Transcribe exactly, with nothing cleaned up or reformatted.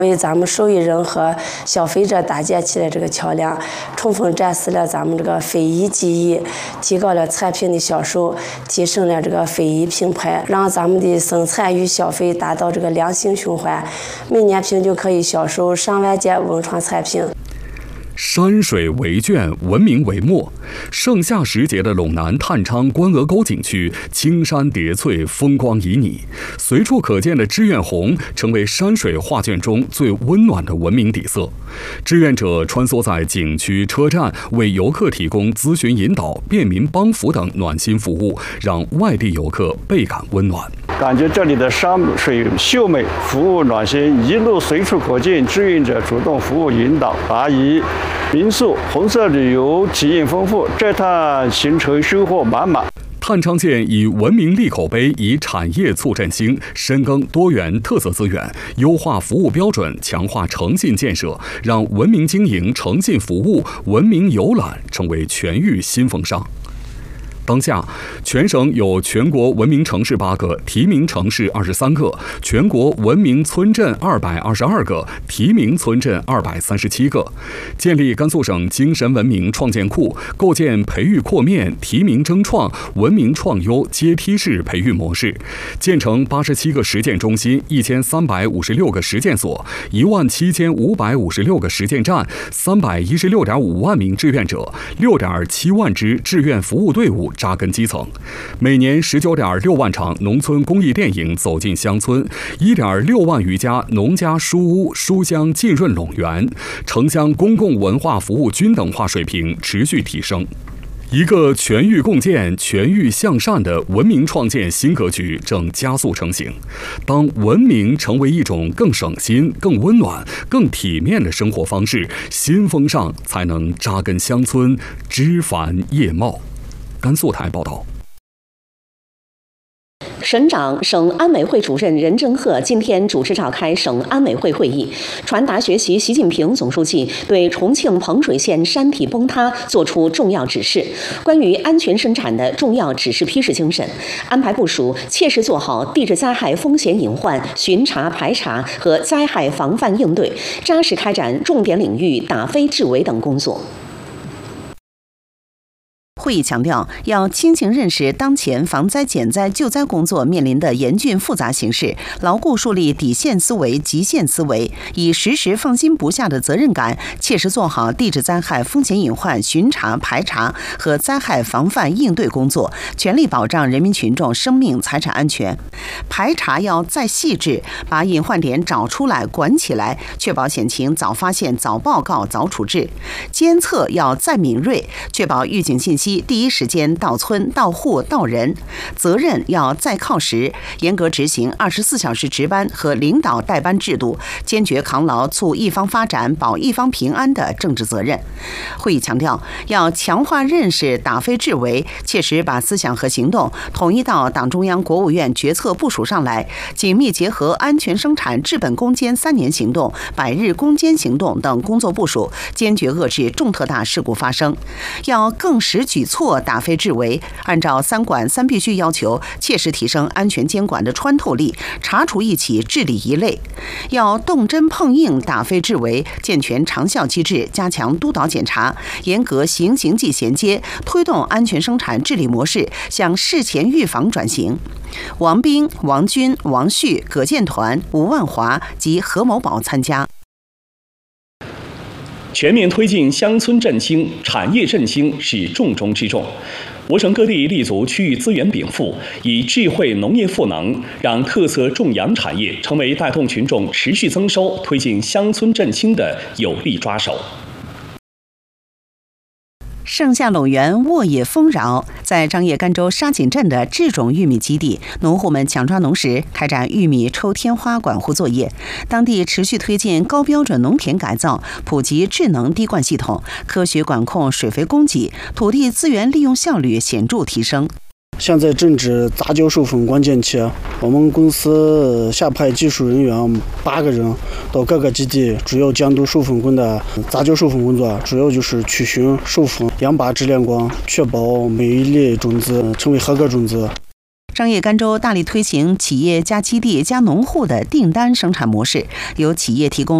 为咱们受益人和消费者搭建起来这个桥梁，充分展示了咱们这个非遗技艺，提高了产品的销售，提升了这个非遗品牌，让咱们的生产与消费达到这个良性循环，每年平均可以销售上万件文创产品。 山水为卷，文明为墨。盛夏时节的陇南探昌关鹅沟景区，青山叠翠，风光旖旎，随处可见的志愿红成为山水画卷中最温暖的文明底色。志愿者穿梭在景区、车站，为游客提供咨询引导、便民帮扶等暖心服务，让外地游客倍感温暖。 感觉这里的山水秀美，服务暖心，一路随处可见志愿者主动服务引导、答疑。民宿、红色旅游体验丰富，这趟行程收获满满。 探昌县以文明立口碑，以产业促振兴，深耕多元特色资源，优化服务标准，强化诚信建设，让文明经营、诚信服务、文明游览成为全域新风尚。当下，全省有全国文明城市八个，提名城市二十三个，全国文明村镇二百二十二个，提名村镇二百三十七个。建立甘肃省精神文明创建库，构建培育扩面、提名争创、文明创优阶梯式培育模式，建成八十七个实践中心、一千三百五十六个实践所、一万七千五百五十六个实践站、三百一十六点五万名志愿者、六点七万支志愿服务队伍。扎根基层，每年十九点六万场农村公益电影走进乡村，一点六万余家农家书屋书香浸润陇源，城乡公共文化服务均等化水平持续提升。一个全域共建、全域向善的文明创建新格局正加速成型。当文明成为一种更省心、更温暖、更体面的生活方式，新风尚才能扎根乡村，枝繁叶茂。甘肃台报道。 省长、省安委会主任任正鹤今天主持召开省安委会会议，传达学习习近平总书记对重庆彭水县山体崩塌作出重要指示，关于安全生产的重要指示批示精神，安排部署切实做好地质灾害风险隐患巡查排查和灾害防范应对，扎实开展重点领域打非治伪等工作。会议强调，要清醒认识当前防灾减灾救灾工作面临的严峻复杂形势，牢固树立底线思维、极限思维，以时时放心不下的责任感，切实做好地质灾害风险隐患巡查排查和灾害防范应对工作，全力保障人民群众生命财产安全。排查要再细致，把隐患点找出来、管起来，确保险情早发现、早报告、早处置。监测要再敏锐，确保预警信息第一时间到村、到户、到人。责任要再靠实，严格执行二十四小时值班和领导带班制度，坚决扛牢促一方发展、保一方平安的政治责任。会议强调，要强化认识，打非治伪，切实把思想和行动统一到党中央、国务院决策部署上来，紧密结合安全生产治本攻坚三年行动、百日攻坚行动等工作部署，坚决遏制重特大事故发生。要更识举措，打非治伪，按照三管三必须要求，切实提升安全监管的穿透力，查处一起治理一类。要动真碰硬，打非治伪，健全长效机制，加强督导检查，严格刑刑纪衔接，推动安全生产治理模式向事前预防转型。王斌、王军、王旭、葛建团、吴万华及何某宝参加。 全面推进乡村振兴、产业振兴是重中之重。我省各地立足区域资源禀赋，以智慧农业赋能，让特色种养产业成为带动群众持续增收、推进乡村振兴的有力抓手。 盛夏陇源沃野丰饶，在张掖甘州沙井镇的制种玉米基地，农户们抢抓农时开展玉米抽天花管护作业。当地持续推进高标准农田改造，普及智能滴灌系统，科学管控水肥供给，土地资源利用效率显著提升。 现在正值杂交授粉关键期，我们公司下派技术人员八个人到各个基地，主要监督授粉工的杂交授粉工作，主要就是取寻授粉、养把质量光，确保每一粒种子成为合格种子。 商业甘州大力推行企业加基地加农户的订单生产模式，由企业提供